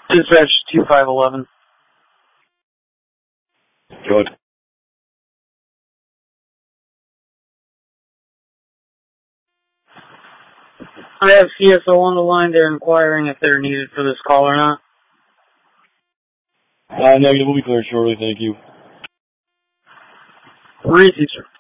Dispatch 2511. Good. I have CSO on the line. They're inquiring if they're needed for this call or not. Negative. We'll be clear shortly. Thank you. Repeat, sir.